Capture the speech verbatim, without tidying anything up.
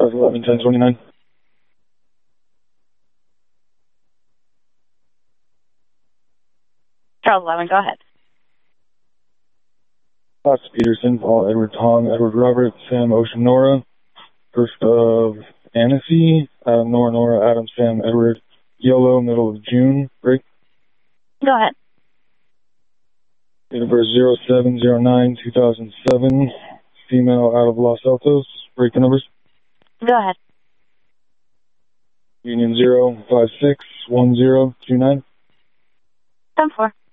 Charles eleven ten twenty-nine. Charles eleven, go ahead. Fox Peterson, Paul Edward Tom, Edward Robert, Sam Ocean Nora, first of Annecy, Adam Nora Nora, Adam Sam Edward, Yolo, middle of June, break. Go ahead. Date of birth zero seven zero nine two thousand seven, female out of Los Altos, break the numbers. Go ahead. Union zero five six one zero two nine. ten four.